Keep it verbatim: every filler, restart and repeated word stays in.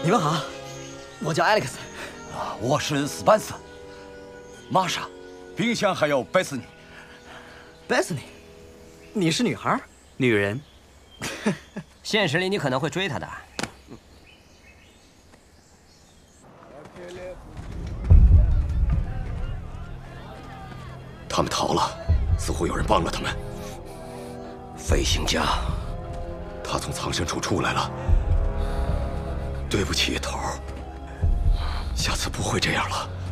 你们好，我叫 Alex。 啊，我是斯班瑟。玛莎，冰箱还有贝斯尼。 贝斯尼，你是女孩？ 女人。 现实里你可能会追她的。 他们逃了，似乎有人帮了他们。飞行家，他从藏身处出来了。对不起，头儿，下次不会这样了。